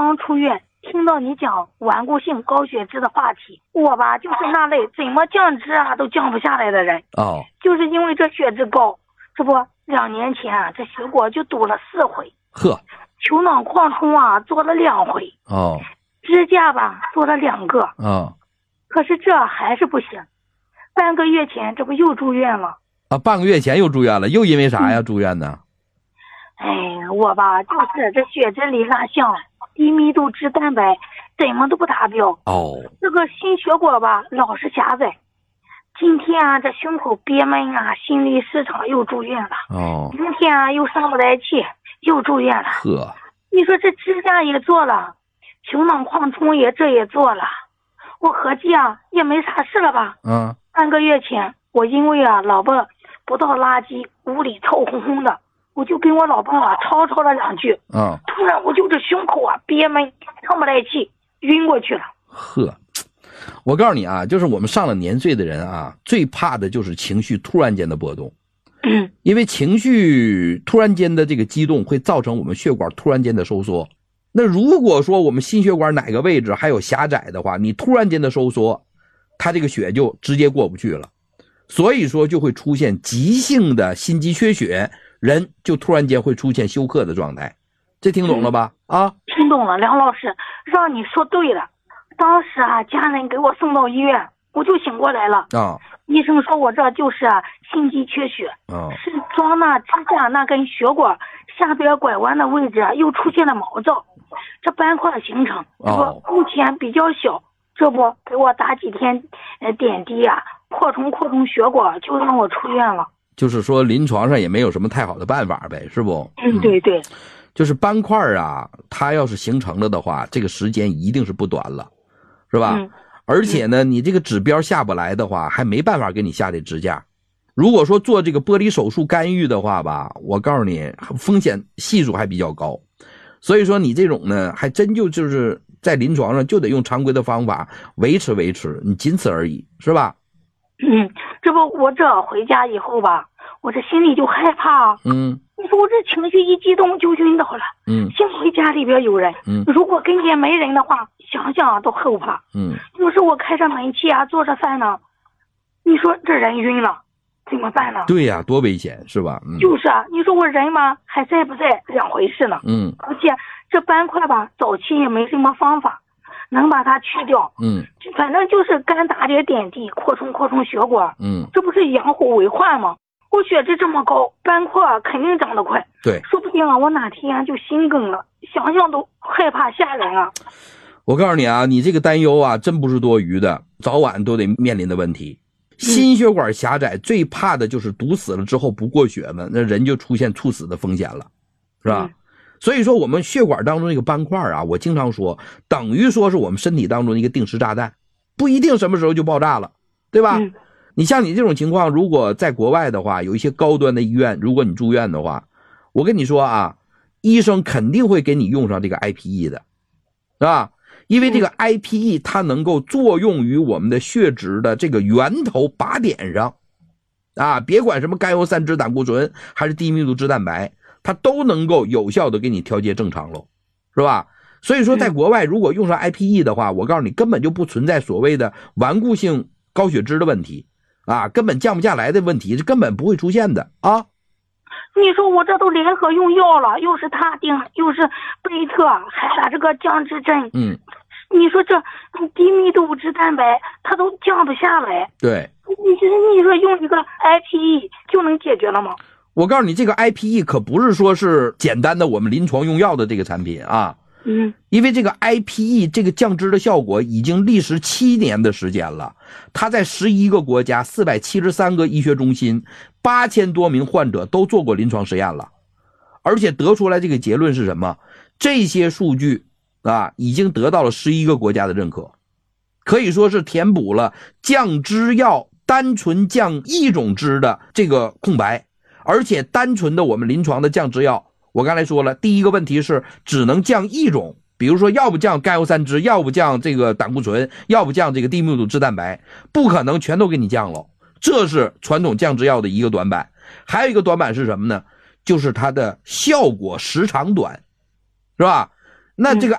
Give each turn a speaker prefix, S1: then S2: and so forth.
S1: 刚出院，听到你讲顽固性高血脂的话题，我吧就是那类怎么降脂啊都降不下来的人。
S2: 哦，
S1: 就是因为这血脂高，这不2年前啊，这血管就堵了4回，
S2: 呵，
S1: 球囊扩充啊做了2回，
S2: 哦，
S1: 支架吧做了2个，
S2: 哦，
S1: 可是这还是不行。半个月前这不又住院了
S2: 啊，半个月前又住院了，又因为啥呀？住院呢？
S1: 我吧就是这血脂里拉项低密度脂蛋白怎么都不达标，
S2: 哦，
S1: 这个心血管吧老是狭窄。今天啊这胸口憋闷啊，心律失常又住院了。
S2: 哦，
S1: 明天啊又上不来气，又住院了。
S2: 呵，
S1: 你说这支架也做了，球囊扩充也做了，我合计啊也没啥事了吧。半个月前我因为啊老婆不倒垃圾，屋里臭烘烘的，我就跟我老婆啊吵了2句，突然我就这胸口啊憋闷，上不来气，晕过去了。
S2: 呵，我告诉你啊，就是我们上了年岁的人啊，最怕的就是情绪突然间的波动。因为情绪突然间的这个激动会造成我们血管突然间的收缩。那如果说我们心血管哪个位置还有狭窄的话，你突然间的收缩，它这个血就直接过不去了，所以说就会出现急性的心肌缺血，人就突然间会出现休克的状态。这听懂了吧？
S1: 听懂了，梁老师，让你说对了。当时啊家人给我送到医院，我就醒过来了。医生说我这就是啊心肌缺血，是装那支架那根血管下边拐弯的位置啊又出现了毛躁，这斑块形成，这不目前比较小，这不给我打几天点滴啊，扩充血管，就让我出院了。
S2: 就是说临床上也没有什么太好的办法呗，是不？
S1: 对对，
S2: 就是斑块啊，它要是形成了的话，这个时间一定是不短了，是吧？而且呢，你这个指标下不来的话，还没办法给你下这支架。如果说做这个玻璃手术干预的话吧，我告诉你，风险系数还比较高。所以说你这种呢，还真就是在临床上就得用常规的方法维持，你仅此而已，是吧？
S1: 这不我这回家以后吧，我这心里就害怕。你说我这情绪一激动就晕倒了。幸亏家里边有人。如果跟前没人的话，想想都后怕。有时我开着煤气啊，做着饭呢，你说这人晕了怎么办呢？
S2: 对呀，多危险，是吧？
S1: 就是啊，你说我人嘛还在不在两回事呢。而且这斑块吧，早期也没什么方法能把它去掉。反正就是干打点点滴，扩充血管。这不是养虎为患吗？我血脂这么高，斑块肯定长得快。
S2: 对，
S1: 说不定啊，我哪天就心梗了，想想都害怕吓人啊。
S2: 我告诉你啊，你这个担忧啊，真不是多余的，早晚都得面临的问题。心血管狭窄最怕的就是堵死了之后不过血呢，那人就出现猝死的风险了，是吧？所以说我们血管当中那个斑块啊，我经常说等于说是我们身体当中一个定时炸弹，不一定什么时候就爆炸了，对吧？你像你这种情况，如果在国外的话，有一些高端的医院，如果你住院的话，我跟你说啊，医生肯定会给你用上这个 IPE 的，是吧？因为这个 IPE 它能够作用于我们的血脂的这个源头靶点上啊，别管什么甘油三酯胆固醇还是低密度脂蛋白，它都能够有效的给你调节正常喽，是吧？所以说在国外如果用上 IPE 的话，我告诉你根本就不存在所谓的顽固性高血脂的问题啊，根本降不下来的问题，是根本不会出现的啊。
S1: 你说我这都联合用药了，又是他定，又是贝特，还打这个降脂针。你说这低密度脂蛋白它都降不下来。
S2: 对，
S1: 你说用一个 IPE 就能解决了吗？
S2: 我告诉你，这个 IPE 可不是说是简单的我们临床用药的这个产品啊。因为这个 IPE 这个降脂的效果已经历时7年的时间了，它在11个国家473个医学中心8000多名患者都做过临床实验了，而且得出来这个结论是什么？这些数据啊已经得到了11个国家的认可，可以说是填补了降脂药单纯降一种脂的这个空白。而且单纯的我们临床的降脂药，我刚才说了，第一个问题是只能降一种，比如说要不降甘油三酯，要不降这个胆固醇，要不降这个低密度脂蛋白，不可能全都给你降了，这是传统降脂药的一个短板。还有一个短板是什么呢？就是它的效果时长短，是吧？那这个